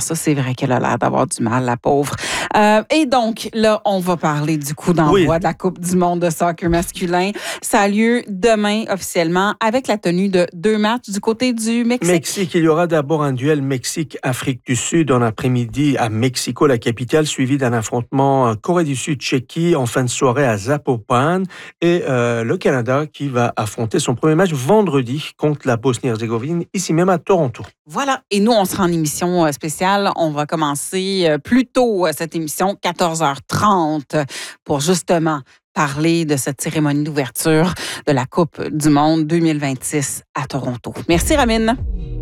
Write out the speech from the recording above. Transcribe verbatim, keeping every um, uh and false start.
ça, c'est vrai qu'elle a l'air d'avoir du mal, la pauvre. Euh, et donc, là, on va parler du coup d'envoi oui. de la Coupe du monde de soccer masculin. Ça a lieu demain officiellement avec la tenue de deux matchs du côté du Mexique. Mexique, il y aura d'abord un duel Mexique-Afrique du Sud en après-midi à Mexico, la capitale, suivi d'un affrontement Corée du Sud-Tchéquie en fin de soirée à Zapopan. Et euh, le Canada qui va affronter son premier match vendredi contre la Bosnie-Herzégovine, ici même à Toronto. Voilà. Et nous, on sera en émission spéciale. On va commencer plus tôt cette émission, quatorze heures trente, pour justement parler de cette cérémonie d'ouverture de la Coupe du monde deux mille vingt-six à Toronto. Merci, Ramine.